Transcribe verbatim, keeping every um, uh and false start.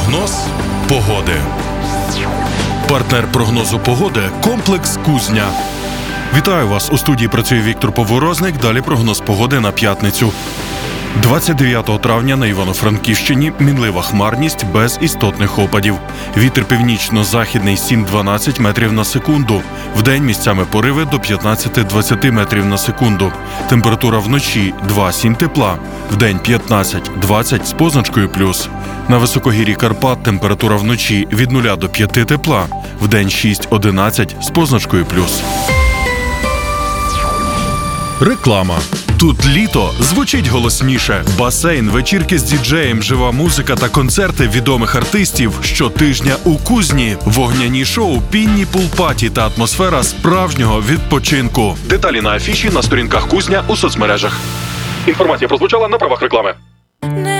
Прогноз погоди. Партнер прогнозу погоди – комплекс «Кузня». Вітаю вас! У студії працює Віктор Поворозник. Далі прогноз погоди на п'ятницю. двадцять дев'ятого травня на Івано-Франківщині мінлива хмарність без істотних опадів. Вітер північно-західний сім-дванадцять метрів на секунду. Вдень місцями пориви до п'ятнадцять-двадцять метрів на секунду. Температура вночі два-сім тепла. Вдень п'ятнадцять-двадцять з позначкою плюс. На високогір'ї Карпат температура вночі від нуля до п'яти тепла. Вдень шість-одинадцять з позначкою плюс. Реклама. Тут літо звучить голосніше. Басейн, вечірки з діджеєм, жива музика та концерти відомих артистів щотижня у Кузні. Вогняні шоу, пінні пул-паті та атмосфера справжнього відпочинку. Деталі на афіші на сторінках Кузня у соцмережах. Інформація прозвучала на правах реклами.